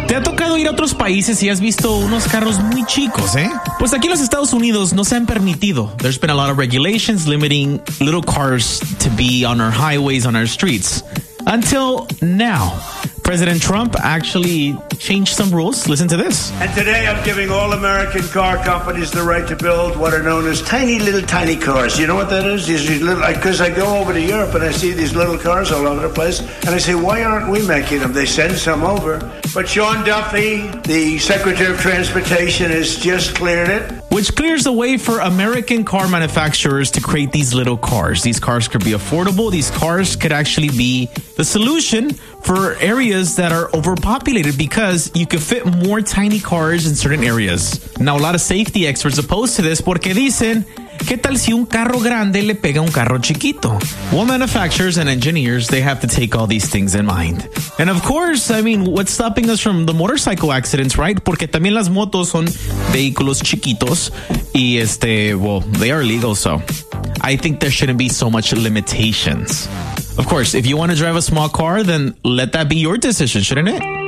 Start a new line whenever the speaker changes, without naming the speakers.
¿Te ha tocado ir a otros países y has visto unos carros muy chicos, eh? Pues aquí en los Estados Unidos no se han permitido. There's been a lot of regulations limiting little cars to be on our highways, on our streets. Until now. President Trump actually changed some rules. Listen to this.
And today I'm giving all American car companies the right to build what are known as tiny cars. You know what that is? These little, because I go over to Europe and I see these little cars all over the place, and I say, why aren't we making them? They send some over. But Sean Duffy, the Secretary of Transportation, has just cleared it.
Which clears the way for American car manufacturers to create these little cars. These cars could be affordable. These cars could actually be the solution for areas that are overpopulated because you could fit more tiny cars in certain areas. Now, a lot of safety experts oppose to this porque dicen, ¿qué tal si un carro grande le pega a un carro chiquito? Well, manufacturers and engineers, they have to take all these things in mind. And of course, I mean, what's stopping us from the motorcycle accidents, right? Porque también las motos son vehículos chiquitos y well, they are legal, so I think there shouldn't be so much limitations. Of course, if you want to drive a small car, then let that be your decision, shouldn't it?